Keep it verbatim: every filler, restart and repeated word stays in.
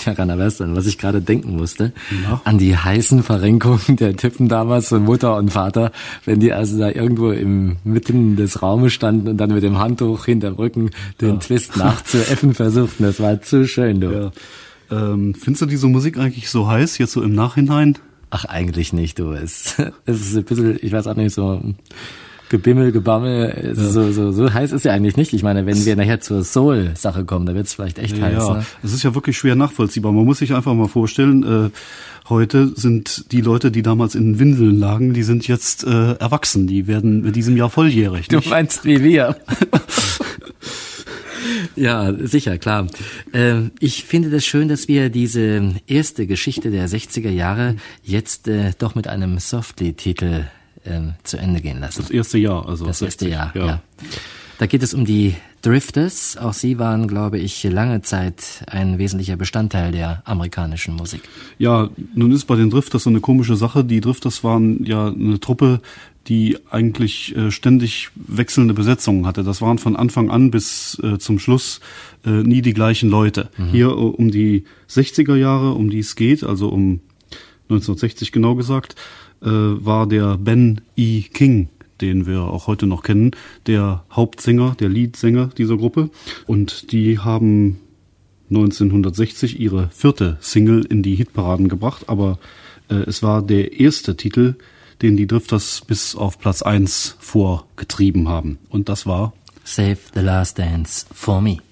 daran, aber an was ich gerade denken musste, ja. An die heißen Verrenkungen der Typen damals von Mutter und Vater, wenn die also da irgendwo im mitten des Raumes standen und dann mit dem Handtuch hinterm Rücken den ja. Twist nachzuäffen versuchten. Das war zu schön, du. Ja. Ähm, findest du diese Musik eigentlich so heiß, jetzt so im Nachhinein? Ach, eigentlich nicht, du. Es, es ist ein bisschen, ich weiß auch nicht, so Gebimmel, Gebammel, ja. so, so, so heiß ist ja eigentlich nicht. Ich meine, wenn wir nachher zur Soul-Sache kommen, da wird es vielleicht echt ja, heiß. Ja, ne? Es ist ja wirklich schwer nachvollziehbar. Man muss sich einfach mal vorstellen, äh, heute sind die Leute, die damals in Windeln lagen, die sind jetzt äh, erwachsen. Die werden in diesem Jahr volljährig. Du nicht? meinst wie wir. Ja, sicher, klar. Ähm, ich finde das schön, dass wir diese erste Geschichte der sechziger Jahre jetzt äh, doch mit einem Softly-Titel ähm, zu Ende gehen lassen. Das erste Jahr, also. Das erste sechzig, Jahr, ja. ja. Da geht es um die Drifters. Auch sie waren, glaube ich, lange Zeit ein wesentlicher Bestandteil der amerikanischen Musik. Ja, nun ist bei den Drifters so eine komische Sache. Die Drifters waren ja eine Truppe, die eigentlich äh, ständig wechselnde Besetzungen hatte. Das waren von Anfang an bis äh, zum Schluss äh, nie die gleichen Leute. Mhm. Hier äh, um die sechziger Jahre, um die es geht, also um neunzehnhundertsechzig genau gesagt, äh, war der Ben E. King, den wir auch heute noch kennen, der Hauptsänger, der Leadsänger dieser Gruppe. Und die haben neunzehnhundertsechzig ihre vierte Single in die Hitparaden gebracht, aber äh, es war der erste Titel, den die Drifters bis auf Platz eins vorgetrieben haben. Und das war Save the Last Dance for Me.